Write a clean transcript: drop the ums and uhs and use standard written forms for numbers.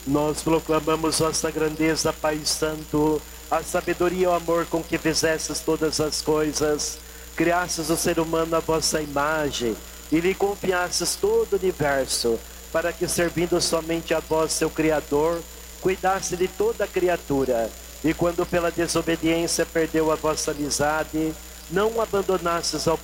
Nós proclamamos vossa grandeza, Pai Santo, a sabedoria e o amor com que fizestes todas as coisas. Criastes o ser humano à vossa imagem e lhe confiastes todo o universo, para que, servindo somente a vós, seu Criador, cuidasse de toda a criatura. E quando pela desobediência perdeu a vossa amizade, não o abandonastes ao